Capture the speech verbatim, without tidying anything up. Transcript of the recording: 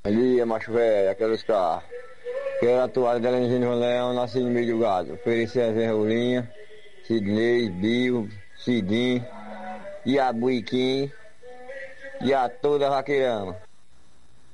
Ali, macho velho, aqueles carros. Quero a toalha dela em Gênio Leão, nasci no meio do gado. Ofereci a Zé Rolinha, Sidney, Bio, Cidim, e a Buiquim, e a toda a vaqueirama.